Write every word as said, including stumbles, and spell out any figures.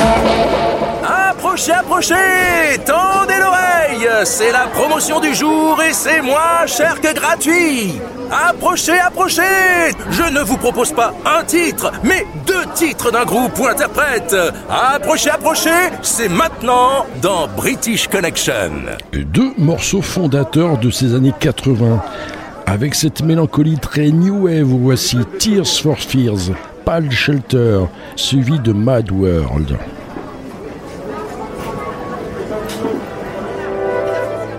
Approchez, approchez, tendez l'oreille, c'est la promotion du jour et c'est moins cher que gratuit. Approchez, approchez, je ne vous propose pas un titre, mais deux titres d'un groupe ou interprète. Approchez, approchez, c'est maintenant dans British Connection. Deux morceaux fondateurs de ces années quatre-vingts. Avec cette mélancolie très new wave, voici Tears for Fears, Pal Shelter, suivi de Mad World.